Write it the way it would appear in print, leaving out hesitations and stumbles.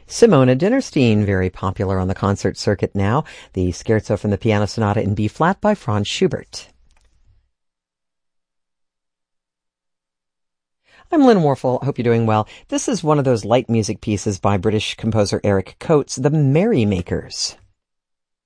Simona Dinnerstein, very popular on the concert circuit now. The Scherzo from the Piano Sonata in B-flat by Franz Schubert. I'm Lynn Warfel. Hope you're doing well. This is one of those light music pieces by British composer Eric Coates, The Merrymakers.